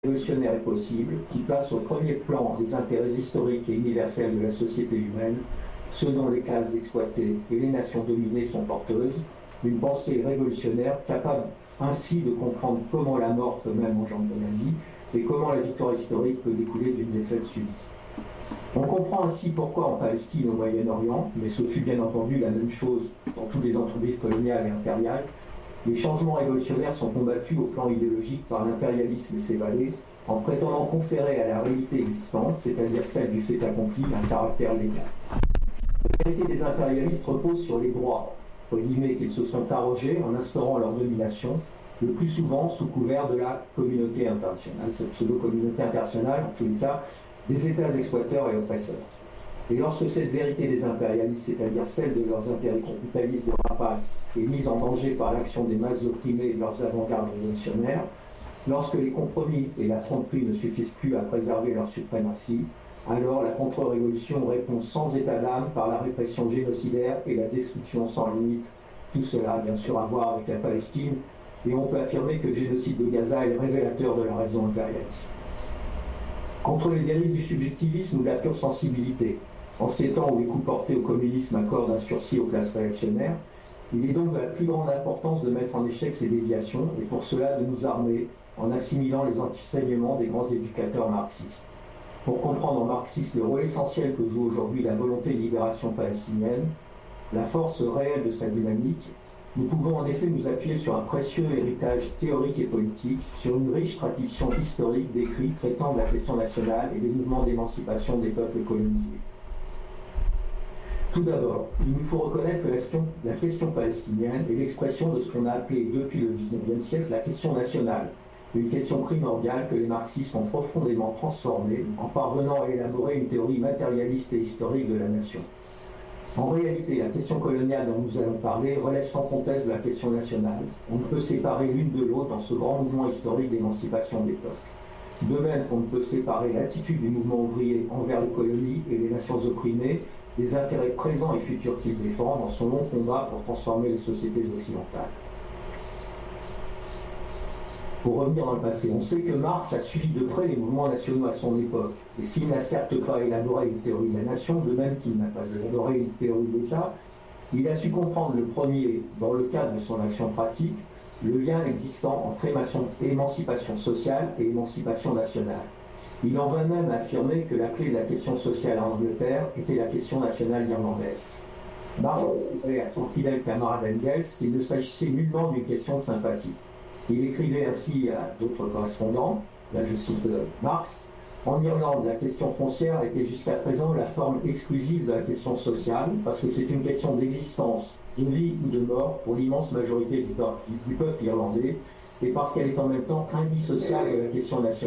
révolutionnaire est possible, qui place au premier plan les intérêts historiques et universels de la société humaine, ceux dont les classes exploitées et les nations dominées sont porteuses, une pensée révolutionnaire capable ainsi de comprendre comment la mort peut même engendrer la vie et comment la victoire historique peut découler d'une défaite subite. On comprend ainsi pourquoi en Palestine, au Moyen-Orient, mais ce fut bien entendu la même chose dans toutes les entreprises coloniales et impériales, les changements révolutionnaires sont combattus au plan idéologique par l'impérialisme et ses valets, en prétendant conférer à la réalité existante, c'est-à-dire celle du fait accompli, un caractère légal. La vérité des impérialistes repose sur les droits, entre guillemets, qu'ils se sont arrogés en instaurant leur domination, le plus souvent sous couvert de la communauté internationale, cette pseudo-communauté internationale, en tous les cas, des États exploiteurs et oppresseurs. Et lorsque cette vérité des impérialistes, c'est-à-dire celle de leurs intérêts capitalistes de rapace, est mise en danger par l'action des masses opprimées et de leurs avant-gardes révolutionnaires, lorsque les compromis et la tromperie ne suffisent plus à préserver leur suprématie, alors la contre-révolution répond sans état d'âme par la répression génocidaire et la destruction sans limite. Tout cela, bien sûr, à voir avec la Palestine, et on peut affirmer que le génocide de Gaza est le révélateur de la raison impérialiste. Contre les dérives du subjectivisme ou de la pure sensibilité, en ces temps où les coups portés au communisme accordent un sursis aux classes réactionnaires, il est donc de la plus grande importance de mettre en échec ces déviations et pour cela de nous armer en assimilant les enseignements des grands éducateurs marxistes. Pour comprendre en marxiste le rôle essentiel que joue aujourd'hui la volonté de libération palestinienne, la force réelle de sa dynamique, nous pouvons en effet nous appuyer sur un précieux héritage théorique et politique, sur une riche tradition historique d'écrits traitant de la question nationale et des mouvements d'émancipation des peuples colonisés. Tout d'abord, il nous faut reconnaître que la question palestinienne est l'expression de ce qu'on a appelé depuis le XIXe siècle la question nationale, une question primordiale que les marxistes ont profondément transformée en parvenant à élaborer une théorie matérialiste et historique de la nation. En réalité, la question coloniale dont nous allons parler relève sans conteste de la question nationale. On ne peut séparer l'une de l'autre dans ce grand mouvement historique d'émancipation des peuples. De même qu'on ne peut séparer l'attitude du mouvement ouvrier envers les colonies et les nations opprimées des intérêts présents et futurs qu'il défend dans son long combat pour transformer les sociétés occidentales. Pour revenir dans le passé, on sait que Marx a suivi de près les mouvements nationaux à son époque, et s'il n'a certes pas élaboré une théorie de la nation, de même qu'il n'a pas élaboré une théorie d'État, il a su comprendre le premier, dans le cadre de son action pratique, le lien existant entre émancipation sociale et émancipation nationale. Il en va même affirmer que la clé de la question sociale en Angleterre était la question nationale irlandaise. Marx a à son fidèle camarade Engels qu'il ne s'agissait nullement d'une question de sympathie. Il écrivait ainsi à d'autres correspondants, là je cite Marx, « En Irlande, la question foncière était jusqu'à présent la forme exclusive de la question sociale, parce que c'est une question d'existence, de vie ou de mort pour l'immense majorité du peuple irlandais, et parce qu'elle est en même temps indissociable de la question nationale. »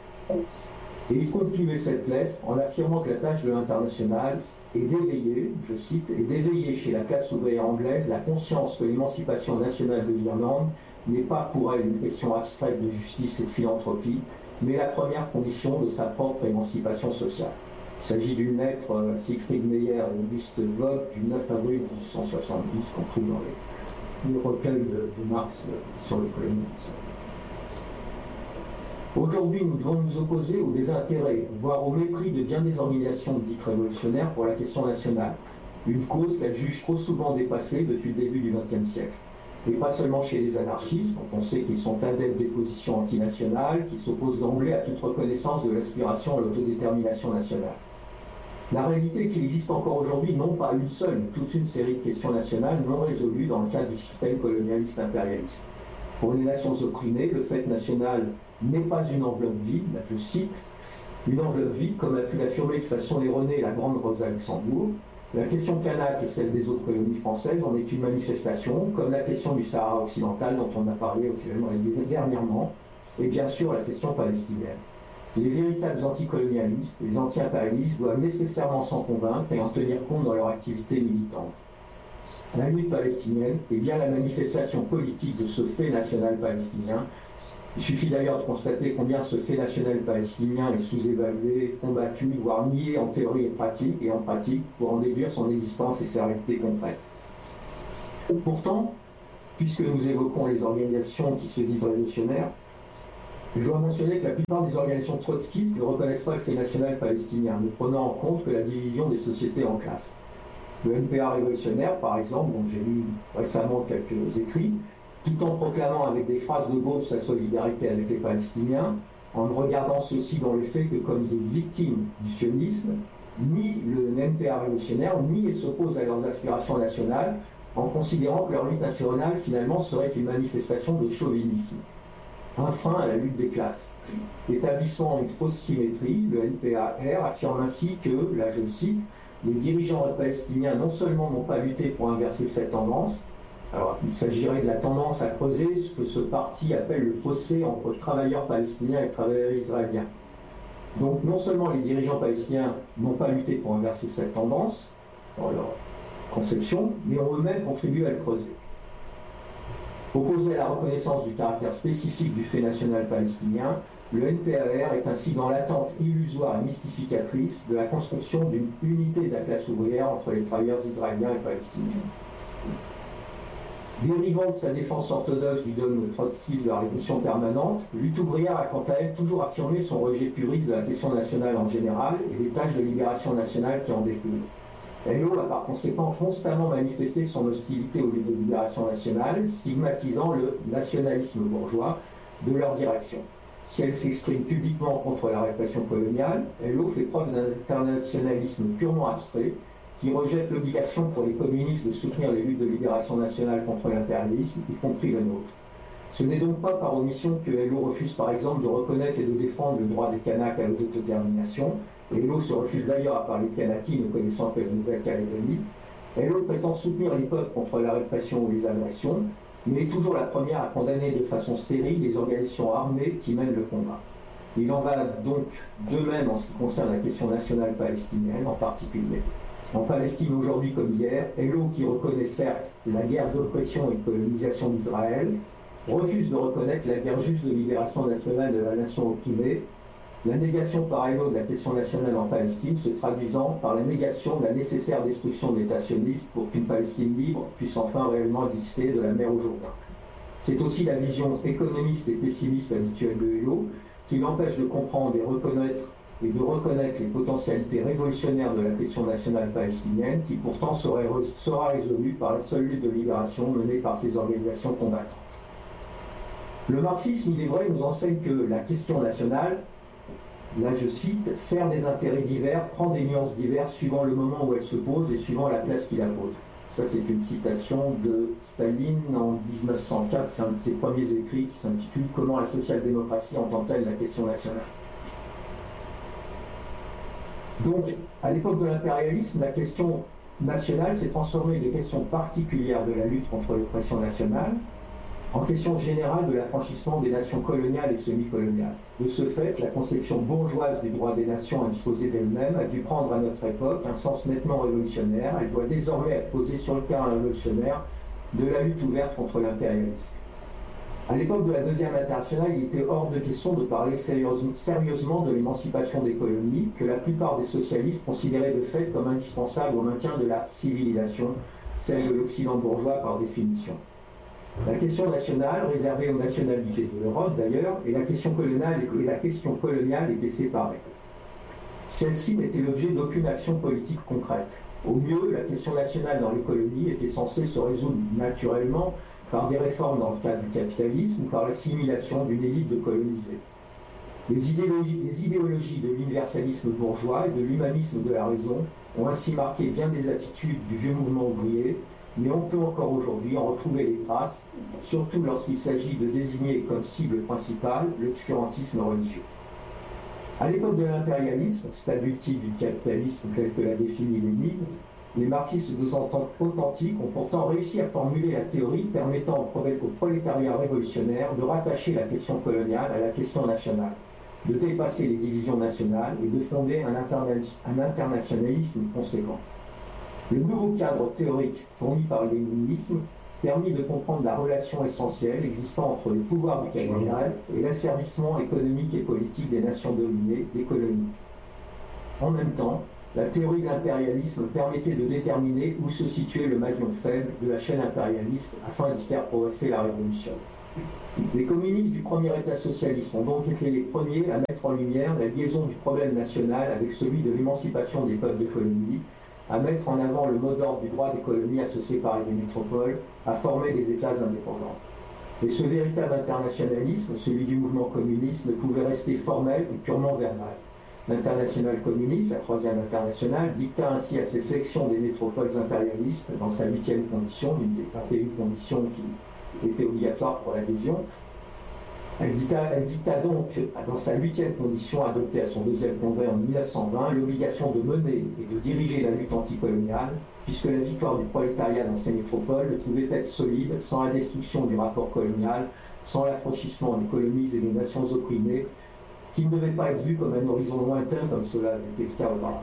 Et il concluait cette lettre en affirmant que la tâche de l'international est d'éveiller, je cite, est d'éveiller chez la classe ouvrière anglaise la conscience que l'émancipation nationale de l'Irlande n'est pas pour elle une question abstraite de justice et de philanthropie, mais la première condition de sa propre émancipation sociale. Il s'agit d'une lettre à Siegfried Meyer et Auguste Vogt du 9 avril 1872 qu'on trouve dans le recueil de Marx sur le colonialisme. Aujourd'hui, nous devons nous opposer au désintérêt, voire au mépris de bien des organisations dites révolutionnaires pour la question nationale, une cause qu'elles jugent trop souvent dépassée depuis le début du XXe siècle. Et pas seulement chez les anarchistes, dont on sait qu'ils sont adeptes des positions antinationales, qui s'opposent d'emblée à toute reconnaissance de l'aspiration à l'autodétermination nationale. La réalité est qu'il existe encore aujourd'hui non pas une seule, mais toute une série de questions nationales non résolues dans le cadre du système colonialiste impérialiste. Pour les nations opprimées, le fait national n'est pas une enveloppe vide, là je cite, une enveloppe vide comme a pu l'affirmer de façon erronée la grande Rosa Luxembourg. La question kanak et celle des autres colonies françaises en est une manifestation, comme la question du Sahara occidental dont on a parlé dernièrement, et bien sûr la question palestinienne. Les véritables anticolonialistes, les anti-impérialistes doivent nécessairement s'en convaincre et en tenir compte dans leur activité militante. La lutte palestinienne est bien la manifestation politique de ce fait national palestinien. Il suffit d'ailleurs de constater combien ce fait national palestinien est sous-évalué, combattu, voire nié en théorie et en pratique, pour en déduire son existence et ses réalités concrètes. Pourtant, puisque nous évoquons les organisations qui se disent révolutionnaires, Je dois mentionner que la plupart des organisations trotskistes ne reconnaissent pas le fait national palestinien, ne prenant en compte que la division des sociétés en classes. Le NPA révolutionnaire, par exemple, dont j'ai lu récemment quelques écrits, tout en proclamant avec des phrases de gauche sa solidarité avec les Palestiniens, en regardant ceux-ci dans le fait que comme des victimes du sionisme, ni le NPA révolutionnaire, ni s'opposent à leurs aspirations nationales, en considérant que leur lutte nationale, finalement, serait une manifestation de chauvinisme. Un frein à la lutte des classes. Établissant une fausse symétrie, le NPAR affirme ainsi que, là je le cite, les dirigeants palestiniens non seulement n'ont pas lutté pour inverser cette tendance, alors il s'agirait de la tendance à creuser ce que ce parti appelle le fossé entre travailleurs palestiniens et travailleurs israéliens. Donc non seulement les dirigeants palestiniens n'ont pas lutté pour inverser cette tendance, dans leur conception, mais ont eux-mêmes contribué à le creuser. Opposé à la reconnaissance du caractère spécifique du fait national palestinien, le NPAR est ainsi dans l'attente illusoire et mystificatrice de la construction d'une unité de la classe ouvrière entre les travailleurs israéliens et palestiniens. Dérivant de sa défense orthodoxe du dogme trotskiste de la révolution permanente, Lutte ouvrière a quant à elle toujours affirmé son rejet puriste de la question nationale en général et des tâches de libération nationale qui en découlent. LO a par conséquent constamment manifesté son hostilité aux luttes de libération nationale, stigmatisant le nationalisme bourgeois de leur direction. Si elle s'exprime publiquement contre la répression coloniale, LO fait preuve d'un internationalisme purement abstrait qui rejette l'obligation pour les communistes de soutenir les luttes de libération nationale contre l'impérialisme, y compris le nôtre. Ce n'est donc pas par omission que LO refuse par exemple de reconnaître et de défendre le droit des Kanaks à l'autodétermination, et LO se refuse d'ailleurs à parler de Kanaki ne connaissant que la Nouvelle-Calédonie. LO prétend soutenir les peuples contre la répression ou les agressions, mais est toujours la première à condamner de façon stérile les organisations armées qui mènent le combat. Il en va donc de même en ce qui concerne la question nationale palestinienne en particulier. En Palestine aujourd'hui comme hier, LO, qui reconnaît certes la guerre d'oppression et de colonisation d'Israël, refuse de reconnaître la guerre juste de libération nationale de la nation opprimée, la négation par LO de la question nationale en Palestine se traduisant par la négation de la nécessaire destruction de l'État sioniste pour qu'une Palestine libre puisse enfin réellement exister de la mer au Jourdain. C'est aussi la vision économiste et pessimiste habituelle de LO qui l'empêche de comprendre et de reconnaître les potentialités révolutionnaires de la question nationale palestinienne qui pourtant sera résolue par la seule lutte de libération menée par ces organisations combattantes. Le marxisme, il est vrai, nous enseigne que la question nationale, là je cite, sert des intérêts divers, prend des nuances diverses suivant le moment où elle se pose et suivant la place qu'il appose. Ça c'est une citation de Staline en 1904, c'est un de ses premiers écrits qui s'intitule « Comment la social-démocratie entend-elle la question nationale ?» Donc, à l'époque de l'impérialisme, la question nationale s'est transformée de questions particulières de la lutte contre l'oppression nationale en question générale de l'affranchissement des nations coloniales et semi-coloniales. De ce fait, la conception bourgeoise du droit des nations à disposer d'elles-mêmes a dû prendre à notre époque un sens nettement révolutionnaire. Elle doit désormais être posée sur le terrain révolutionnaire de la lutte ouverte contre l'impérialisme. À l'époque de la Deuxième Internationale, il était hors de question de parler sérieusement de l'émancipation des colonies, que la plupart des socialistes considéraient de fait comme indispensable au maintien de la civilisation, celle de l'Occident bourgeois par définition. La question nationale, réservée aux nationalités de l'Europe d'ailleurs, et la question coloniale étaient séparées. Celle-ci n'était l'objet d'aucune action politique concrète. Au mieux, la question nationale dans les colonies était censée se résoudre naturellement par des réformes dans le cadre du capitalisme ou par l'assimilation d'une élite de colonisés. Les idéologies de l'universalisme bourgeois et de l'humanisme de la raison ont ainsi marqué bien des attitudes du vieux mouvement ouvrier, mais on peut encore aujourd'hui en retrouver les traces, surtout lorsqu'il s'agit de désigner comme cible principale l'obscurantisme religieux. À l'époque de l'impérialisme, stade ultime du capitalisme tel que l'a défini Lénine, les marxistes authentiques ont pourtant réussi à formuler la théorie permettant au prolétariat révolutionnaire de rattacher la question coloniale à la question nationale, de dépasser les divisions nationales et de fonder un internationalisme conséquent. Le nouveau cadre théorique fourni par le léninisme permit de comprendre la relation essentielle existant entre les pouvoirs du capital et l'asservissement économique et politique des nations dominées, des colonies. En même temps, la théorie de l'impérialisme permettait de déterminer où se situait le maillon faible de la chaîne impérialiste afin d'y faire progresser la révolution. Les communistes du premier État socialiste ont donc été les premiers à mettre en lumière la liaison du problème national avec celui de l'émancipation des peuples de colonie, à mettre en avant le mot d'ordre du droit des colonies à se séparer des métropoles, à former des États indépendants. Et ce véritable internationalisme, celui du mouvement communiste, ne pouvait rester formel et purement verbal. L'internationale communiste, la troisième internationale, dicta ainsi à ses sections des métropoles impérialistes, dans sa 8e condition, une des 21 conditions qui était obligatoire pour l'adhésion. Elle dicta donc, dans sa 8e condition, adoptée à son 2e congrès en 1920, l'obligation de mener et de diriger la lutte anticoloniale, puisque la victoire du prolétariat dans ces métropoles ne pouvait être solide sans la destruction du rapport colonial, sans l'affranchissement des colonies et des nations opprimées, qui ne devait pas être vu comme un horizon lointain comme cela était le cas auparavant.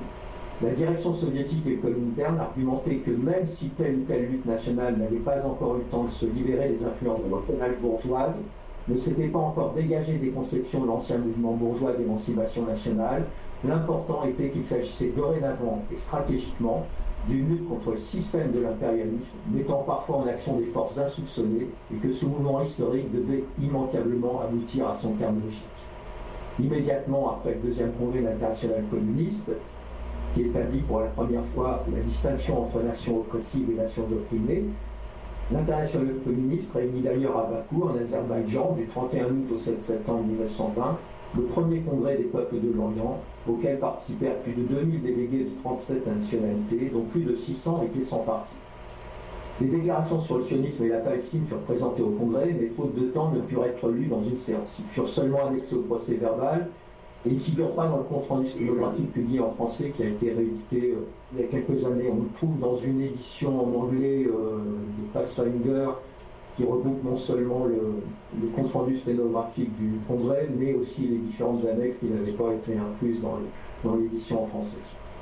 La direction soviétique et communautaire argumentait que même si telle ou telle lutte nationale n'avait pas encore eu le temps de se libérer des influences nationales bourgeoises, ne s'était pas encore dégagé des conceptions de l'ancien mouvement bourgeois d'émancipation nationale, l'important était qu'il s'agissait dorénavant et stratégiquement d'une lutte contre le système de l'impérialisme, mettant parfois en action des forces insoupçonnées, et que ce mouvement historique devait immanquablement aboutir à son terme logique. Immédiatement après le 2e congrès de l'Internationale communiste, qui établit pour la première fois la distinction entre nations oppressives et nations opprimées, l'Internationale communiste réunit d'ailleurs à Bakou, en Azerbaïdjan, du 31 août au 7 septembre 1920, le premier congrès des peuples de l'Orient, auquel participèrent plus de 2000 délégués de 37 nationalités, dont plus de 600 étaient sans parti. Les déclarations sur le sionisme et la Palestine furent présentées au Congrès, mais faute de temps ne purent être lues dans une séance. Ils furent seulement annexés au procès verbal et ne figurent pas dans le compte-rendu sténographique publié en français qui a été réédité il y a quelques années. On le trouve dans une édition en anglais de Pathfinder qui regroupe non seulement le compte-rendu sténographique du Congrès, mais aussi les différentes annexes qui n'avaient pas été incluses dans l'édition en français.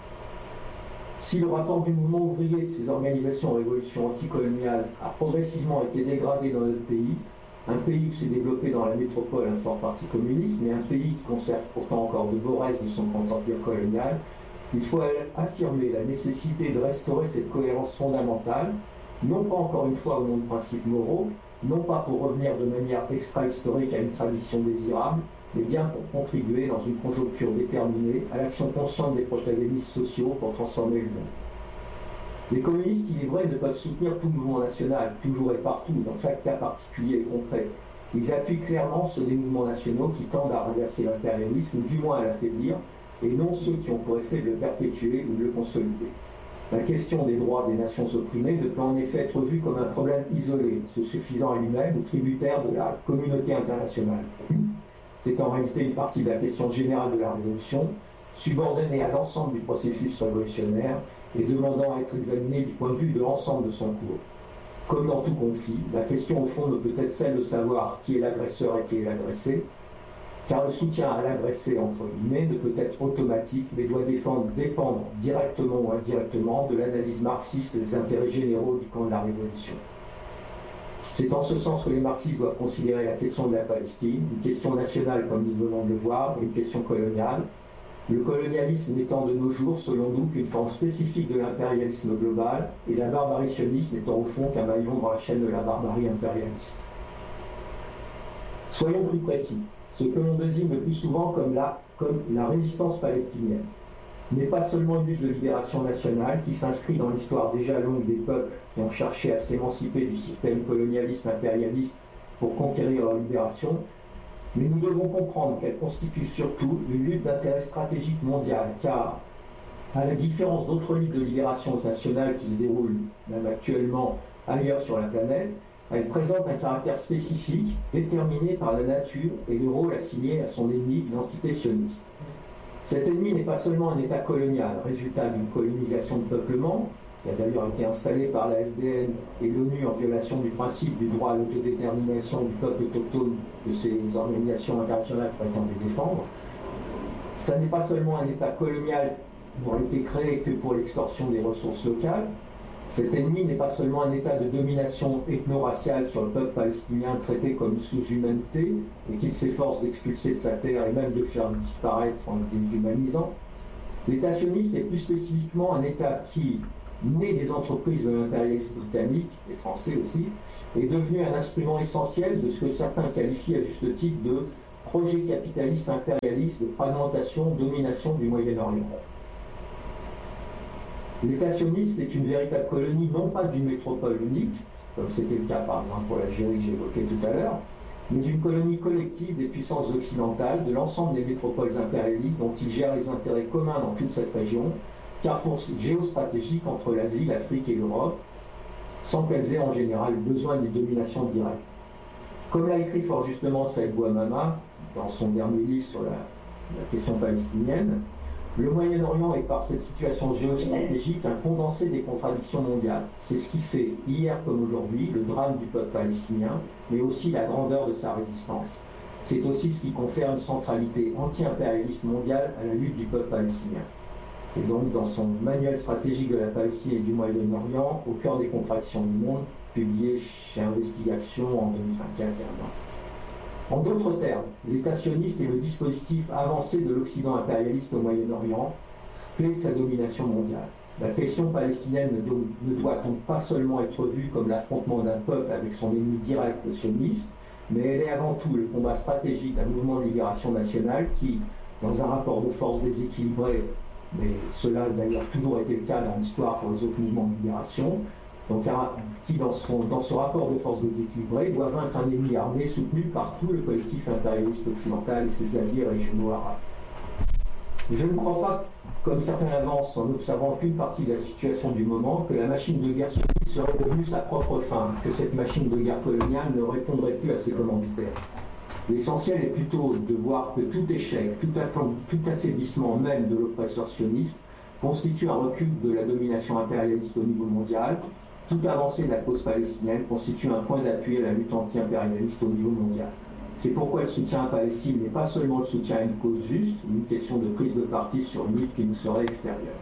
Si le rapport du mouvement ouvrier de ces organisations en révolution anticoloniale a progressivement été dégradé dans notre pays, un pays qui s'est développé dans la métropole un fort parti communiste, mais un pays qui conserve pourtant encore de beaux restes de son grand empire colonial, il faut affirmer la nécessité de restaurer cette cohérence fondamentale, non pas encore une fois au nom de principes moraux, non pas pour revenir de manière extra-historique à une tradition désirable, mais bien pour contribuer dans une conjoncture déterminée à l'action consciente des protagonistes sociaux pour transformer le monde. Les communistes, il est vrai, ne peuvent soutenir tout mouvement national, toujours et partout, dans chaque cas particulier et concret. Ils appuient clairement ceux des mouvements nationaux qui tendent à renverser l'impérialisme, ou du moins à l'affaiblir, et non ceux qui ont pour effet de le perpétuer ou de le consolider. La question des droits des nations opprimées ne peut en effet être vue comme un problème isolé, se suffisant à lui-même ou tributaire de la communauté internationale. C'est en réalité une partie de la question générale de la Révolution, subordonnée à l'ensemble du processus révolutionnaire et demandant à être examinée du point de vue de l'ensemble de son cours. Comme dans tout conflit, la question au fond ne peut être celle de savoir qui est l'agresseur et qui est l'agressé, car le soutien à l'agressé, entre guillemets, ne peut être automatique, mais doit dépendre directement ou indirectement de l'analyse marxiste des intérêts généraux du camp de la Révolution. C'est en ce sens que les marxistes doivent considérer la question de la Palestine, une question nationale comme nous venons de le voir, et une question coloniale. Le colonialisme n'étant de nos jours, selon nous, qu'une forme spécifique de l'impérialisme global, et la barbarie sioniste n'étant au fond qu'un maillon dans la chaîne de la barbarie impérialiste. Soyons plus précis. Ce que l'on désigne le plus souvent comme la résistance palestinienne n'est pas seulement une lutte de libération nationale qui s'inscrit dans l'histoire déjà longue des peuples qui ont cherché à s'émanciper du système colonialiste impérialiste pour conquérir leur libération, mais nous devons comprendre qu'elle constitue surtout une lutte d'intérêt stratégique mondial, car, à la différence d'autres luttes de libération nationale qui se déroulent même actuellement ailleurs sur la planète, elle présente un caractère spécifique, déterminé par la nature et le rôle assigné à son ennemi, l'entité sioniste. Cet ennemi n'est pas seulement un État colonial, résultat d'une colonisation de peuplement, qui a d'ailleurs été installé par la FDN et l'ONU en violation du principe du droit à l'autodétermination du peuple autochtone que ces organisations internationales prétendent défendre. Ça n'est pas seulement un État colonial qui n'a été créé que pour l'extorsion des ressources locales. Cet ennemi n'est pas seulement un état de domination ethno-raciale sur le peuple palestinien traité comme une sous-humanité et qu'il s'efforce d'expulser de sa terre et même de faire disparaître en le déshumanisant. L'État sioniste est plus spécifiquement un État qui, né des entreprises de l'impérialisme britannique, et français aussi, est devenu un instrument essentiel de ce que certains qualifient à juste titre de projet capitaliste impérialiste de fragmentation, domination du Moyen-Orient. L'État sioniste est une véritable colonie, non pas d'une métropole unique, comme c'était le cas par exemple pour l'Algérie que j'évoquais tout à l'heure, mais d'une colonie collective des puissances occidentales, de l'ensemble des métropoles impérialistes dont il gère les intérêts communs dans toute cette région, carrefour géostratégique entre l'Asie, l'Afrique et l'Europe, sans qu'elles aient en général besoin d'une domination directe. Comme l'a écrit fort justement Saïd Bouamama dans son dernier livre sur la question palestinienne, le Moyen-Orient est par cette situation géostratégique un condensé des contradictions mondiales. C'est ce qui fait, hier comme aujourd'hui, le drame du peuple palestinien, mais aussi la grandeur de sa résistance. C'est aussi ce qui confère une centralité anti-impérialiste mondiale à la lutte du peuple palestinien. C'est donc dans son manuel stratégique de la Palestine et du Moyen-Orient, au cœur des contradictions du monde, publié chez Investigation en 2024. En d'autres termes, l'État sioniste est le dispositif avancé de l'Occident impérialiste au Moyen-Orient, clé de sa domination mondiale. La question palestinienne ne doit donc pas seulement être vue comme l'affrontement d'un peuple avec son ennemi direct, le sionisme, mais elle est avant tout le combat stratégique d'un mouvement de libération nationale qui, dans un rapport de force déséquilibré, mais cela a d'ailleurs toujours été le cas dans l'histoire pour les autres mouvements de libération, donc qui dans ce rapport de force déséquilibré doit vaincre un ennemi armé soutenu par tout le collectif impérialiste occidental et ses alliés régionaux arabes. Et je ne crois pas, comme certains l'avancent en observant qu'une partie de la situation du moment, que la machine de guerre sioniste serait devenue sa propre fin, que cette machine de guerre coloniale ne répondrait plus à ses commanditaires. L'essentiel est plutôt de voir que tout échec, tout affaiblissement même de l'oppresseur sioniste constitue un recul de la domination impérialiste au niveau mondial. Toute avancée de la cause palestinienne constitue un point d'appui à la lutte anti-impérialiste au niveau mondial. C'est pourquoi le soutien à Palestine n'est pas seulement le soutien à une cause juste, une question de prise de parti sur une lutte qui nous serait extérieure.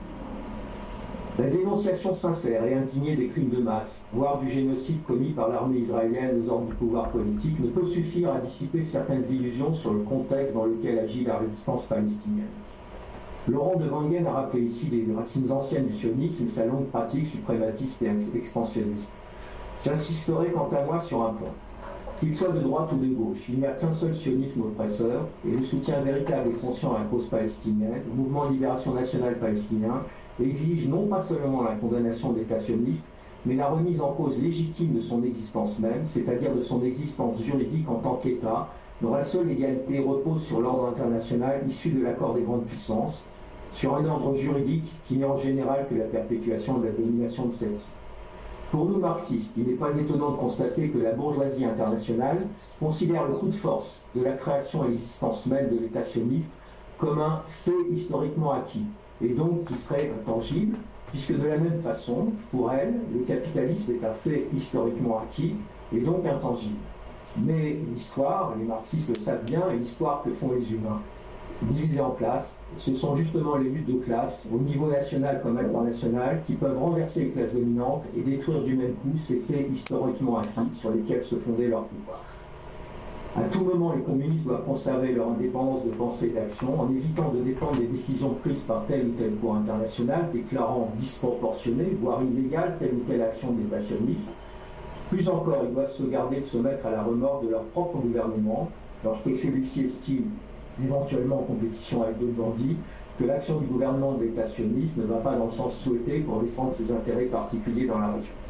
La dénonciation sincère et indignée des crimes de masse, voire du génocide commis par l'armée israélienne aux ordres du pouvoir politique, ne peut suffire à dissiper certaines illusions sur le contexte dans lequel agit la résistance palestinienne. Laurent de Wangen a rappelé ici les racines anciennes du sionisme et sa longue pratique suprématiste et expansionniste. J'insisterai quant à moi sur un point. Qu'il soit de droite ou de gauche, il n'y a qu'un seul sionisme oppresseur, et le soutien véritable et conscient à la cause palestinienne, le mouvement de libération nationale palestinien, exige non pas seulement la condamnation de l'État sioniste, mais la remise en cause légitime de son existence même, c'est-à-dire de son existence juridique en tant qu'État, dont la seule égalité repose sur l'ordre international issu de l'accord des grandes puissances, sur un ordre juridique qui n'est en général que la perpétuation de la domination de celle-ci. Pour nous marxistes, il n'est pas étonnant de constater que la bourgeoisie internationale considère le coup de force de la création et l'existence même de l'État sioniste comme un fait historiquement acquis, et donc qui serait intangible, puisque de la même façon, pour elle, le capitalisme est un fait historiquement acquis, et donc intangible. Mais l'histoire, les marxistes le savent bien, et l'histoire que font les humains, divisés en classes, ce sont justement les luttes de classe, au niveau national comme international, qui peuvent renverser les classes dominantes et détruire du même coup ces faits historiquement acquis sur lesquels se fondait leur pouvoir. À tout moment, les communistes doivent conserver leur indépendance de pensée et d'action en évitant de dépendre des décisions prises par tel ou tel cours international, déclarant disproportionnée, voire illégale, telle ou telle action d'État sioniste. Plus encore, ils doivent se garder de se mettre à la remorque de leur propre gouvernement, lorsque celui-ci estime, éventuellement en compétition avec d'autres bandits, que l'action du gouvernement de l'État sioniste ne va pas dans le sens souhaité pour défendre ses intérêts particuliers dans la région.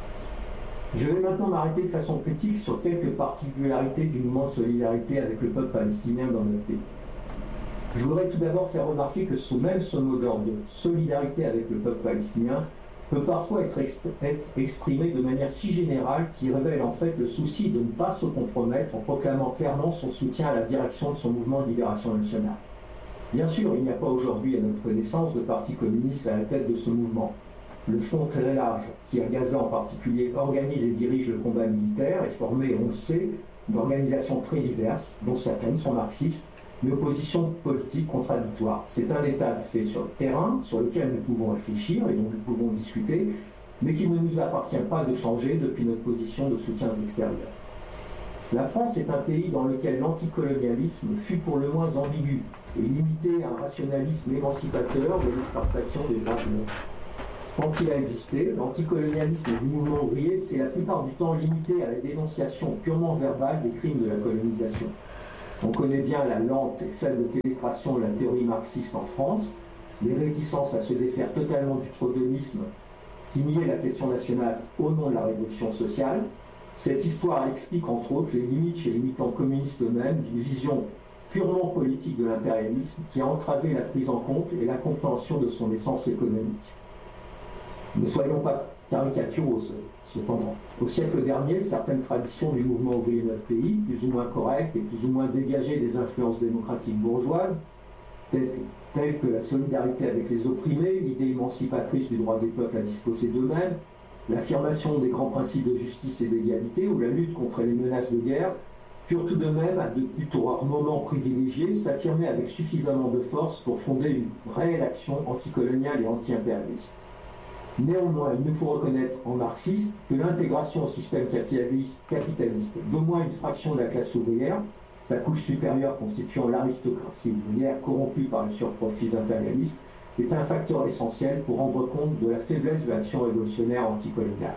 Je vais maintenant m'arrêter de façon critique sur quelques particularités du mouvement de solidarité avec le peuple palestinien dans notre pays. Je voudrais tout d'abord faire remarquer que ce mot d'ordre de solidarité avec le peuple palestinien peut parfois être exprimé de manière si générale qu'il révèle en fait le souci de ne pas se compromettre en proclamant clairement son soutien à la direction de son mouvement de libération nationale. Bien sûr, il n'y a pas aujourd'hui à notre connaissance de parti communiste à la tête de ce mouvement. Le Front très large, qui à Gaza en particulier organise et dirige le combat militaire, est formé, on le sait, d'organisations très diverses, dont certaines sont marxistes, mais oppositions politiques contradictoires. C'est un état de fait sur le terrain, sur lequel nous pouvons réfléchir et dont nous pouvons discuter, mais qu'il ne nous appartient pas de changer depuis notre position de soutiens extérieurs. La France est un pays dans lequel l'anticolonialisme fut pour le moins ambigu et limité à un rationalisme émancipateur de l'exportation des droits de l'homme. Quand il a existé, l'anticolonialisme du mouvement ouvrier s'est la plupart du temps limité à la dénonciation purement verbale des crimes de la colonisation. On connaît bien la lente et faible pénétration de la théorie marxiste en France, les réticences à se défaire totalement du trotskisme qui niait la question nationale au nom de la révolution sociale. Cette histoire explique entre autres les limites chez les militants communistes eux-mêmes d'une vision purement politique de l'impérialisme qui a entravé la prise en compte et la compréhension de son essence économique. Ne soyons pas caricaturaux, cependant. Au siècle dernier, certaines traditions du mouvement ouvrier de notre pays, plus ou moins correctes et plus ou moins dégagées des influences démocratiques bourgeoises, telles que la solidarité avec les opprimés, l'idée émancipatrice du droit des peuples à disposer d'eux-mêmes, l'affirmation des grands principes de justice et d'égalité ou la lutte contre les menaces de guerre, purent tout de même, à de plutôt rares moments privilégiés, s'affirmer avec suffisamment de force pour fonder une réelle action anticoloniale et anti-impérialiste. Néanmoins, il nous faut reconnaître en marxiste que l'intégration au système capitaliste d'au moins une fraction de la classe ouvrière, sa couche supérieure constituant l'aristocratie ouvrière corrompue par les surprofits impérialistes, est un facteur essentiel pour rendre compte de la faiblesse de l'action révolutionnaire anticoloniale.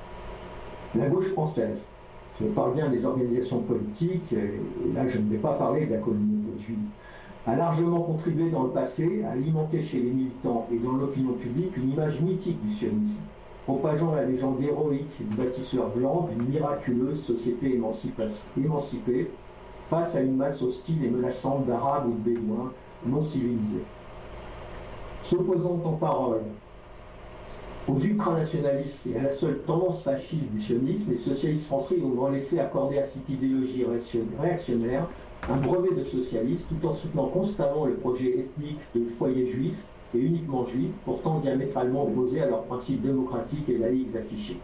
La gauche française, je parle bien des organisations politiques, et là je ne vais pas parler de la communauté juive, a largement contribué dans le passé à alimenter chez les militants et dans l'opinion publique une image mythique du sionisme, propageant la légende héroïque du bâtisseur blanc d'une miraculeuse société émancipée face à une masse hostile et menaçante d'Arabes ou de Bédouins non civilisés. S'opposant en parole aux ultranationalistes et à la seule tendance fasciste du sionisme, les socialistes français ont en effet accordé à cette idéologie réactionnaire un brevet de socialiste tout en soutenant constamment le projet ethnique de foyer juif et uniquement juif, pourtant diamétralement opposé à leurs principes démocratiques et laïques affichés.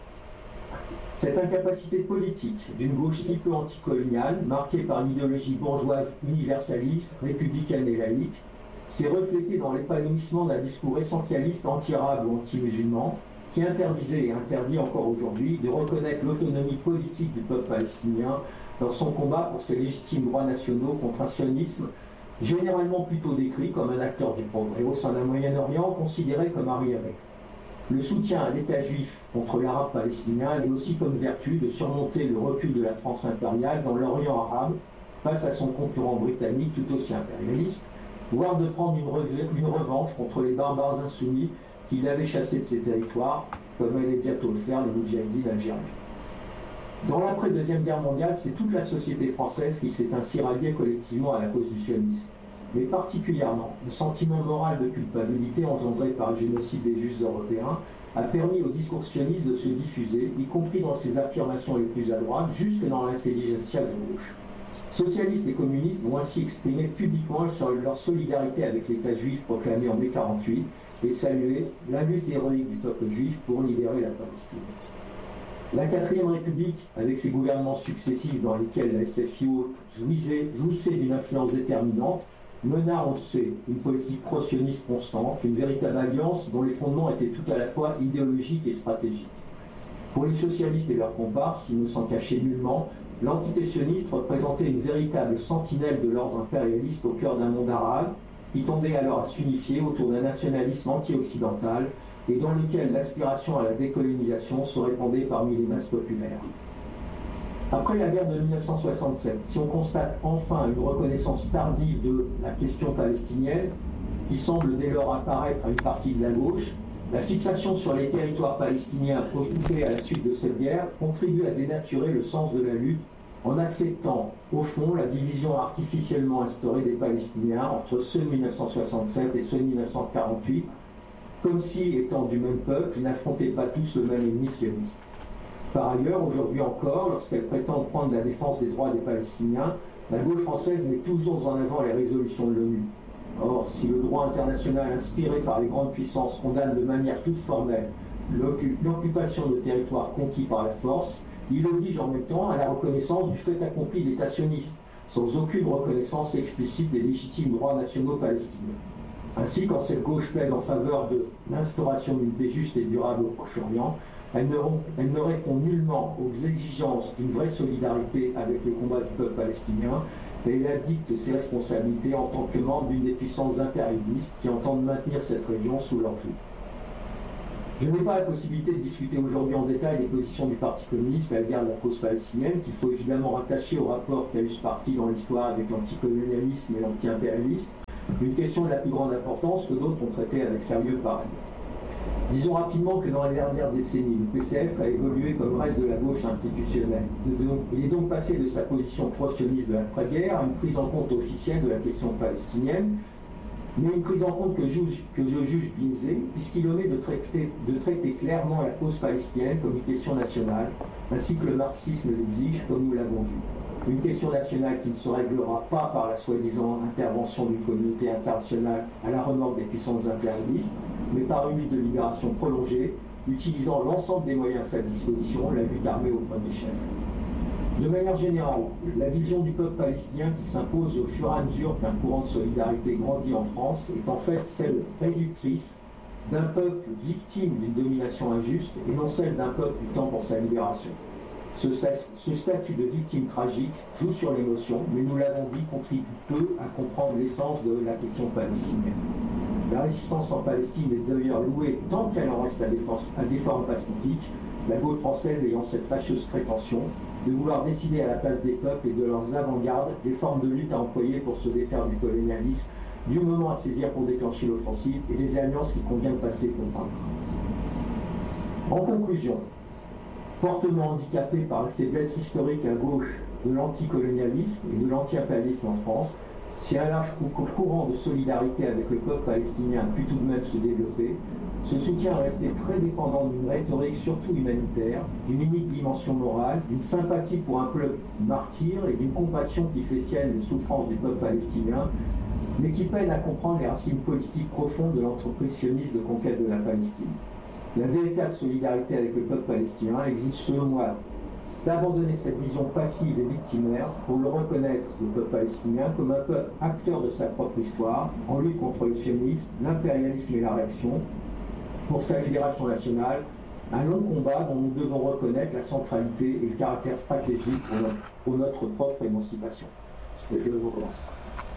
Cette incapacité politique d'une gauche si peu anticoloniale, marquée par l'idéologie bourgeoise universaliste, républicaine et laïque, s'est reflétée dans l'épanouissement d'un discours essentialiste anti-arabe ou anti-musulman qui interdisait et interdit encore aujourd'hui de reconnaître l'autonomie politique du peuple palestinien dans son combat pour ses légitimes droits nationaux contre un sionisme généralement plutôt décrit comme un acteur du progrès au sein d'un Moyen-Orient considéré comme arriéré. Le soutien à l'État juif contre l'arabe palestinien est aussi comme vertu de surmonter le recul de la France impériale dans l'Orient arabe face à son concurrent britannique tout aussi impérialiste, voire de prendre une revanche contre les barbares insoumis qui l'avaient chassé de ses territoires, comme allait bientôt le faire les moudjahidines algériens. Dans l'après-deuxième guerre mondiale, c'est toute la société française qui s'est ainsi ralliée collectivement à la cause du sionisme, mais particulièrement le sentiment moral de culpabilité engendré par le génocide des Juifs européens a permis au discours sioniste de se diffuser, y compris dans ses affirmations les plus à droite, jusque dans l'intelligentsia de gauche. Socialistes et communistes vont ainsi exprimer publiquement leur solidarité avec l'État juif proclamé en mai 1948 et saluer la lutte héroïque du peuple juif pour libérer la Palestine. La 4e République, avec ses gouvernements successifs dans lesquels la SFIO jouissait d'une influence déterminante, mena, on le sait, une politique pro-sioniste constante, une véritable alliance dont les fondements étaient tout à la fois idéologiques et stratégiques. Pour les socialistes et leurs comparses, ils ne s'en cachaient nullement, l'entité sioniste représentait une véritable sentinelle de l'ordre impérialiste au cœur d'un monde arabe, qui tendait alors à s'unifier autour d'un nationalisme anti-occidental et dans lequel l'aspiration à la décolonisation se répandait parmi les masses populaires. Après la guerre de 1967, si on constate enfin une reconnaissance tardive de la question palestinienne, qui semble dès lors apparaître à une partie de la gauche, la fixation sur les territoires palestiniens occupés à la suite de cette guerre contribue à dénaturer le sens de la lutte en acceptant, au fond, la division artificiellement instaurée des Palestiniens entre ceux de 1967 et ceux de 1948, comme si, étant du même peuple, ils n'affrontaient pas tous le même ennemi sioniste. Par ailleurs, aujourd'hui encore, lorsqu'elle prétend prendre la défense des droits des Palestiniens, la gauche française met toujours en avant les résolutions de l'ONU. Or, si le droit international inspiré par les grandes puissances condamne de manière toute formelle l'occupation de territoires conquis par la force, il oblige en même temps à la reconnaissance du fait accompli de l'État sioniste, sans aucune reconnaissance explicite des légitimes droits nationaux palestiniens. Ainsi, quand cette gauche plaide en faveur de l'instauration d'une paix juste et durable au Proche-Orient, elle ne répond nullement aux exigences d'une vraie solidarité avec le combat du peuple palestinien, mais elle abdique ses responsabilités en tant que membre d'une des puissances impérialistes qui entendent maintenir cette région sous leur joug. Je n'ai pas la possibilité de discuter aujourd'hui en détail des positions du Parti communiste à l'égard de la cause palestinienne, qu'il faut évidemment rattacher au rapport qu'a eu ce parti dans l'histoire avec l'anticolonialisme et l'anti-impérialisme, une question de la plus grande importance que d'autres ont traitée avec sérieux par ailleurs. Disons rapidement que dans les dernières décennies, le PCF a évolué comme le reste de la gauche institutionnelle. Il est donc passé de sa position pro-sioniste de l'après-guerre à une prise en compte officielle de la question palestinienne, mais une prise en compte que je juge biaisée, puisqu'il omet de traiter clairement la cause palestinienne comme une question nationale, ainsi que le marxisme l'exige, comme nous l'avons vu. Une question nationale qui ne se réglera pas par la soi-disant intervention d'une communauté internationale à la remorque des puissances impérialistes, mais par une lutte de libération prolongée, utilisant l'ensemble des moyens à sa disposition, la lutte armée au premier chef. De manière générale, la vision du peuple palestinien qui s'impose au fur et à mesure qu'un courant de solidarité grandit en France est en fait celle réductrice d'un peuple victime d'une domination injuste et non celle d'un peuple luttant pour sa libération. Ce statut de victime tragique joue sur l'émotion, mais nous l'avons dit, contribue peu à comprendre l'essence de la question palestinienne. La résistance en Palestine est d'ailleurs louée tant qu'elle en reste à des formes pacifiques, la gauche française ayant cette fâcheuse prétention de vouloir décider à la place des peuples et de leurs avant-gardes des formes de lutte à employer pour se défaire du colonialisme, du moment à saisir pour déclencher l'offensive et des alliances qu'il convient de passer pour vaincre. En conclusion, fortement handicapé par la faiblesse historique à gauche de l'anticolonialisme et de l'anti-impérialisme en France, si un large courant de solidarité avec le peuple palestinien a pu tout de même se développer, ce soutien est resté très dépendant d'une rhétorique surtout humanitaire, d'une unique dimension morale, d'une sympathie pour un peuple martyr et d'une compassion qui fait sienne les souffrances du peuple palestinien, mais qui peine à comprendre les racines politiques profondes de l'entreprise sioniste de conquête de la Palestine. La véritable solidarité avec le peuple palestinien exige selon moi d'abandonner cette vision passive et victimaire pour le reconnaître, le peuple palestinien, comme un peuple acteur de sa propre histoire, en lutte contre le sionisme, l'impérialisme et la réaction, pour sa libération nationale, un long combat dont nous devons reconnaître la centralité et le caractère stratégique pour notre propre émancipation. Je vous remercie.